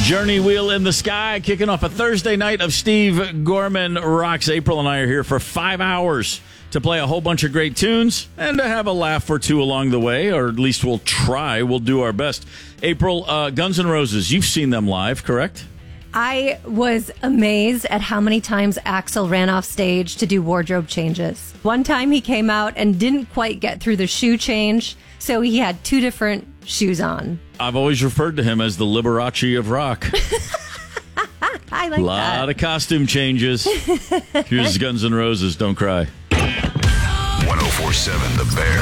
Journey Wheel in the Sky, kicking off a Thursday night of Steve Gorman Rocks. April and I are here for 5 hours to play a whole bunch of great tunes and to have a laugh or two along the way, or at least we'll try. We'll do our best. April, Guns N' Roses, you've seen them live, correct? I was amazed at how many times Axl ran off stage to do wardrobe changes. One time he came out and didn't quite get through the shoe change, so he had 2 different shoes on. I've always referred to him as the Liberace of rock. I like that. A lot of costume changes. Here's Guns N' Roses, Don't Cry. 104.7 The Bear.